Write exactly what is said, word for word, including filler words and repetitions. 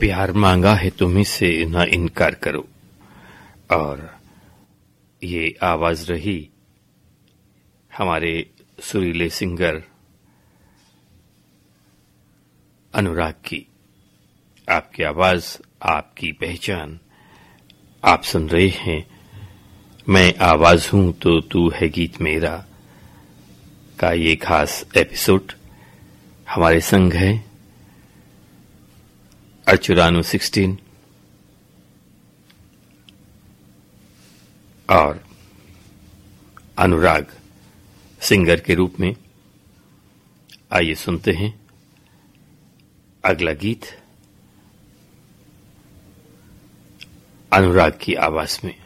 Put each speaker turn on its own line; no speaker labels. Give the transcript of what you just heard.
प्यार मांगा है तुम्हीं से ना इनकार करो। और ये आवाज रही हमारे सुरीले सिंगर अनुराग की। आपकी आवाज, आपकी पहचान। आप सुन रहे हैं मैं आवाज हूं तो तू है गीत मेरा का ये खास एपिसोड। हमारे संग है अर्चुरानो सिक्सटीन और अनुराग सिंगर के रूप में। आइए सुनते हैं अगला गीत अनुराग की आवाज में।